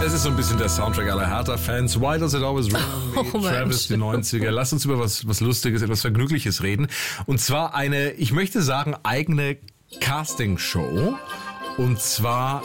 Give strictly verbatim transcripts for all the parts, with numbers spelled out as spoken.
Das ist so ein bisschen der Soundtrack aller Hertha-Fans. Why does it always rain on me? Oh, Travis, die neunziger. Lass uns über was, was Lustiges, etwas Vergnügliches reden. Und zwar eine, ich möchte sagen, eigene Castingshow. Und zwar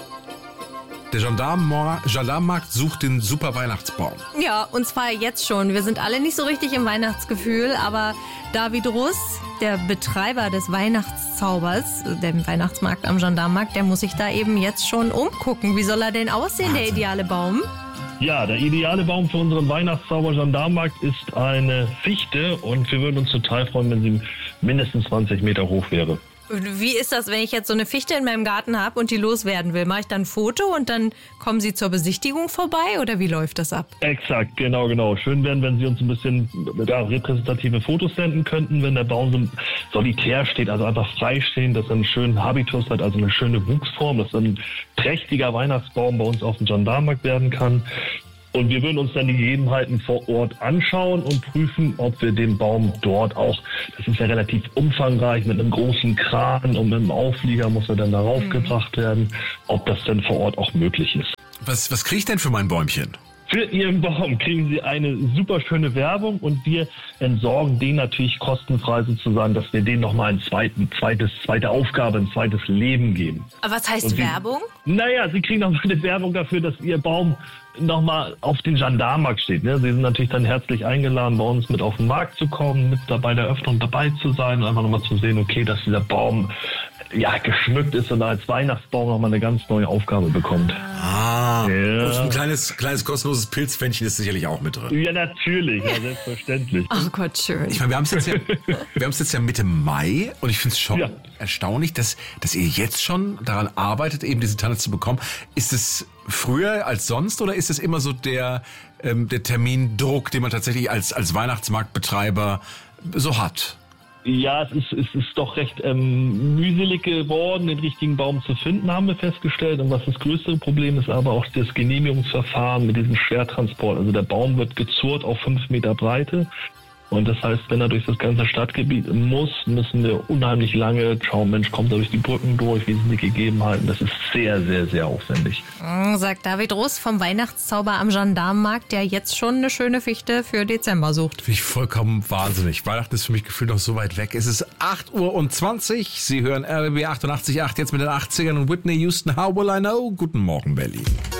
der Gendarmenmarkt, Gendarmenmarkt sucht den super Weihnachtsbaum. Ja, und zwar jetzt schon. Wir sind alle nicht so richtig im Weihnachtsgefühl, aber David Russ, der Betreiber des Weihnachtszaubers, dem Weihnachtsmarkt am Gendarmenmarkt, der muss sich da eben jetzt schon umgucken. Wie soll er denn aussehen, der ideale Baum? Ja, der ideale Baum für unseren Weihnachtszauber Gendarmenmarkt ist eine Fichte und wir würden uns total freuen, wenn sie mindestens zwanzig Meter hoch wäre. Wie ist das, wenn ich jetzt so eine Fichte in meinem Garten habe und die loswerden will? Mache ich dann ein Foto und dann kommen Sie zur Besichtigung vorbei oder wie läuft das ab? Exakt, genau, genau. Schön wären, wenn Sie uns ein bisschen ja, repräsentative Fotos senden könnten, wenn der Baum so solitär steht, also einfach frei stehen, dass er einen schönen Habitus hat, also eine schöne Wuchsform, dass ein prächtiger Weihnachtsbaum bei uns auf dem Gendarmenmarkt werden kann. Und wir würden uns dann die Gegebenheiten vor Ort anschauen und prüfen, ob wir den Baum dort auch, das ist ja relativ umfangreich, mit einem großen Kran und mit einem Auflieger muss er dann darauf mhm. gebracht werden, ob das denn vor Ort auch möglich ist. Was, was kriege ich denn für mein Bäumchen? Für Ihren Baum kriegen Sie eine super schöne Werbung und wir entsorgen den natürlich kostenfrei sozusagen, dass wir denen nochmal ein zweiten, zweites, zweite Aufgabe, ein zweites Leben geben. Aber was heißt wir, Werbung? Naja, Sie kriegen nochmal eine Werbung dafür, dass Ihr Baum nochmal auf den Gendarmenmarkt steht. Ne? Sie sind natürlich dann herzlich eingeladen, bei uns mit auf den Markt zu kommen, mit dabei der Eröffnung dabei zu sein und einfach nochmal zu sehen, okay, dass dieser Baum ja geschmückt ist und als Weihnachtsbaum nochmal eine ganz neue Aufgabe bekommt. Ah, ja. Und ein kleines, kleines kostenloses Pilzpfännchen ist sicherlich auch mit drin. Ja, natürlich, ja, selbstverständlich. Oh Gott, schön. Ich meine, wir haben es jetzt, ja, wir haben es jetzt ja Mitte Mai und ich finde es schon ja. erstaunlich, dass, dass ihr jetzt schon daran arbeitet, eben diese Tanne zu bekommen. Ist es früher als sonst oder ist es immer so der, ähm, der Termindruck, den man tatsächlich als, als Weihnachtsmarktbetreiber so hat? Ja, es ist, es ist doch recht ähm, mühselig geworden, den richtigen Baum zu finden, haben wir festgestellt. Und was das größere Problem ist, aber auch das Genehmigungsverfahren mit diesem Schwertransport. Also der Baum wird gezurrt auf fünf Meter Breite. Und das heißt, wenn er durch das ganze Stadtgebiet muss, müssen wir unheimlich lange schauen, Mensch, kommt er durch die Brücken durch, wie sind die Gegebenheiten? Das ist sehr, sehr, sehr aufwendig. Sagt David Russ vom Weihnachtszauber am Gendarmenmarkt, der jetzt schon eine schöne Fichte für Dezember sucht. Finde ich vollkommen wahnsinnig. Weihnachten ist für mich gefühlt noch so weit weg. Es ist acht Uhr zwanzig. Sie hören R B B achtundachtzig Komma acht jetzt mit den achtzigern und Whitney Houston, How Will I Know? Guten Morgen, Berlin.